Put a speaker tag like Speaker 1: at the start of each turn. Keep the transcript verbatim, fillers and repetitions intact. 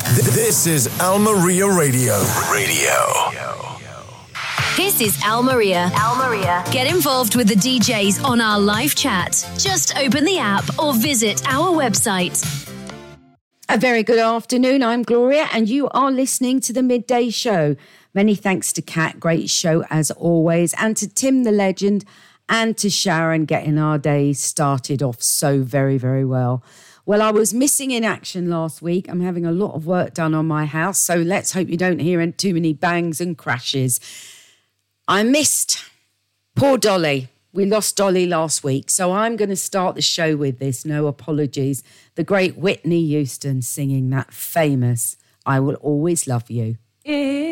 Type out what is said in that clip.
Speaker 1: This is Al Maria Radio. Radio.
Speaker 2: This is Al Maria. Al Maria. Get involved with the D Js on our live chat. Just open the app or visit our website.
Speaker 3: A very good afternoon. I'm Gloria and you are listening to the Midday Show. Many thanks to Kat, great show as always, and to Tim the Legend and to Sharon getting our day started off so very, very well. Well, I was missing in action last week. I'm having a lot of work done on my house, so let's hope you don't hear too many bangs and crashes. I missed poor Dolly. We lost Dolly last week, so I'm going to start the show with this, no apologies. The great Whitney Houston singing that famous I Will Always Love You.